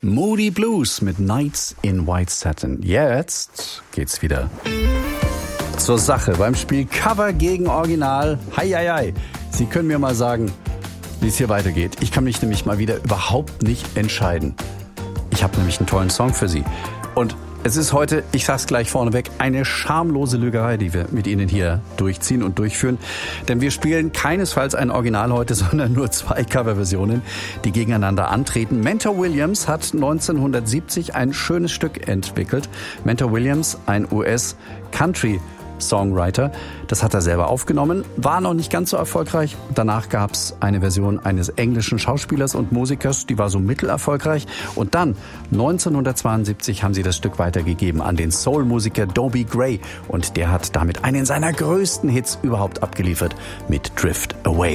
Moody Blues mit Nights in White Satin. Jetzt geht's wieder zur Sache beim Spiel Cover gegen Original. Hei. Sie können mir mal sagen, wie es hier weitergeht. Ich kann mich nämlich mal wieder überhaupt nicht entscheiden. Ich habe nämlich einen tollen Song für Sie. Und es ist heute, ich sag's gleich vorneweg, eine schamlose Lügerei, die wir mit Ihnen hier durchziehen und durchführen. Denn wir spielen keinesfalls ein Original heute, sondern nur 2 Coverversionen, die gegeneinander antreten. Mentor Williams hat 1970 ein schönes Stück entwickelt. Mentor Williams, ein US-Country-Songwriter. Das hat er selber aufgenommen, war noch nicht ganz so erfolgreich. Danach gab's eine Version eines englischen Schauspielers und Musikers, die war so mittelerfolgreich. Und dann, 1972, haben sie das Stück weitergegeben an den Soul-Musiker Dobie Gray. Und der hat damit einen seiner größten Hits überhaupt abgeliefert mit Drift Away.